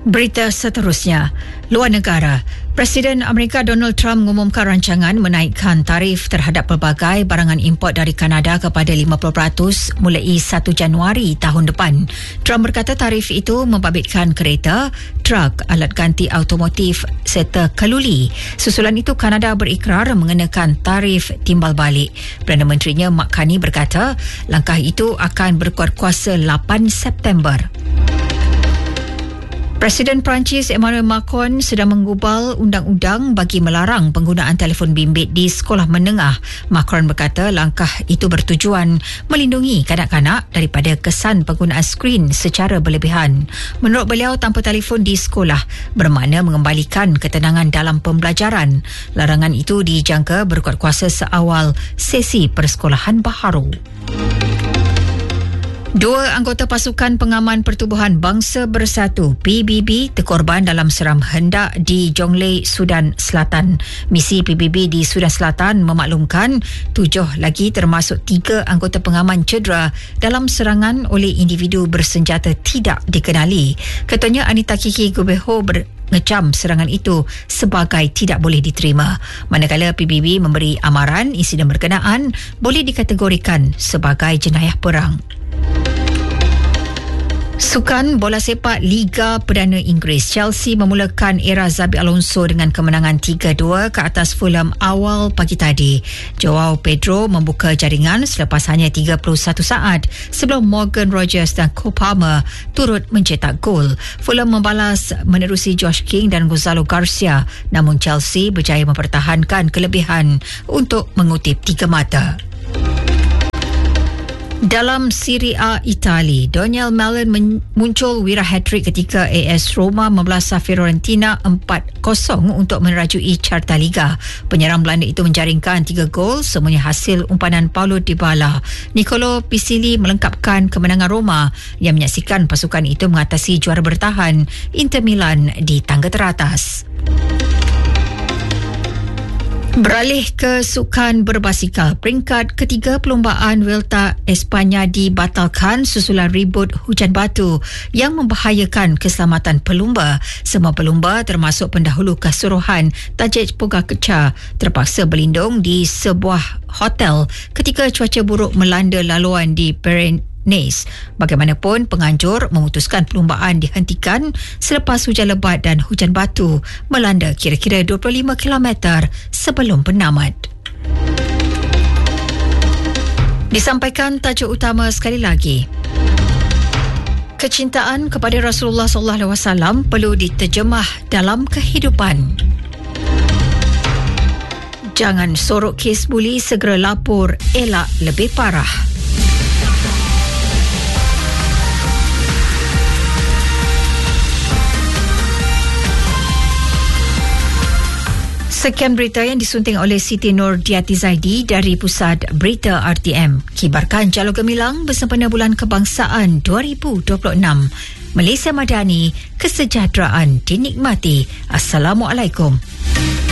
Berita seterusnya, luar negara. Presiden Amerika Donald Trump mengumumkan rancangan menaikkan tarif terhadap pelbagai barangan import dari Kanada kepada 50% mulai 1 Januari tahun depan. Trump berkata tarif itu membabitkan kereta, truk, alat ganti automotif serta keluli. Susulan itu, Kanada berikrar mengenakan tarif timbal balik. Perdana Menterinya Mark Carney berkata langkah itu akan berkuat kuasa 8 September. Presiden Perancis Emmanuel Macron sedang menggubal undang-undang bagi melarang penggunaan telefon bimbit di sekolah menengah. Macron berkata langkah itu bertujuan melindungi kanak-kanak daripada kesan penggunaan skrin secara berlebihan. Menurut beliau, tanpa telefon di sekolah bermakna mengembalikan ketenangan dalam pembelajaran. Larangan itu dijangka berkuat kuasa seawal sesi persekolahan baharu. 2 anggota pasukan pengaman Pertubuhan Bangsa Bersatu PBB terkorban dalam seram hendak di Jonglei, Sudan Selatan. Misi PBB di Sudan Selatan memaklumkan 7 lagi termasuk 3 anggota pengaman cedera dalam serangan oleh individu bersenjata tidak dikenali. Ketuanya Anita Kiki Gubeho mengecam serangan itu sebagai tidak boleh diterima. Manakala PBB memberi amaran insiden berkenaan boleh dikategorikan sebagai jenayah perang. Sukan bola sepak Liga Perdana Inggeris, Chelsea memulakan era Xabi Alonso dengan kemenangan 3-2 ke atas Fulham awal pagi tadi. Joao Pedro membuka jaringan selepas hanya 31 saat sebelum Morgan Rogers dan Cole Palmer turut mencetak gol. Fulham membalas menerusi Josh King dan Gonzalo Garcia, namun Chelsea berjaya mempertahankan kelebihan untuk mengutip 3 mata. Dalam Serie A Itali, Daniel Mellon muncul wira hat-trick ketika AS Roma membelasah Fiorentina 4-0 untuk menerajui carta Liga. Penyerang Belanda itu menjaringkan 3 gol, semuanya hasil umpanan Paulo Dybala. Nicolo Pisilli melengkapkan kemenangan Roma yang menyaksikan pasukan itu mengatasi juara bertahan Inter Milan di tangga teratas. Beralih ke sukan berbasikal, peringkat ketiga perlumbaan Vuelta Espanya dibatalkan susulan ribut hujan batu yang membahayakan keselamatan pelumba. Semua pelumba termasuk pendahulu kasuruhan Tadej Pogacar terpaksa berlindung di sebuah hotel ketika cuaca buruk melanda laluan di Pyrenees. Bagaimanapun, penganjur memutuskan perlumbaan dihentikan selepas hujan lebat dan hujan batu melanda kira-kira 25 km sebelum penamat. Disampaikan tajuk utama sekali lagi. Kecintaan kepada Rasulullah SAW perlu diterjemah dalam kehidupan. Jangan sorok kes buli, segera lapor, elak lebih parah. Sekian berita yang disunting oleh Siti Nur Diati Zaidi dari Pusat Berita RTM. Kibarkan Jalur Gemilang bersempena Bulan Kebangsaan 2026. Malaysia Madani, kesejahteraan dinikmati. Assalamualaikum.